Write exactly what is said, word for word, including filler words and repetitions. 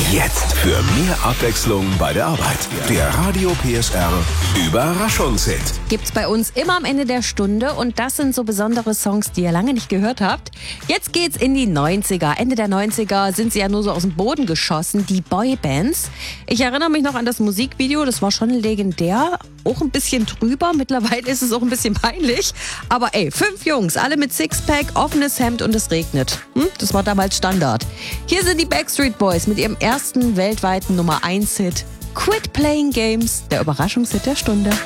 Jetzt für mehr Abwechslung bei der Arbeit. Der Radio P S R Überraschungshit. Gibt's bei uns immer am Ende der Stunde und das sind so besondere Songs, die ihr lange nicht gehört habt. Jetzt geht's in die neunziger. Ende der neunziger sind sie ja nur so aus dem Boden geschossen, die Boybands. Ich erinnere mich noch an das Musikvideo, das war schon legendär. Auch ein bisschen drüber, mittlerweile ist es auch ein bisschen peinlich. Aber ey, fünf Jungs, alle mit Sixpack, offenes Hemd und es regnet. Hm? Das war damals Standard. Hier sind die Backstreet Boys mit ihrem ersten weltweiten Nummer eins Hit. Quit Playing Games, der Überraschungshit der Stunde.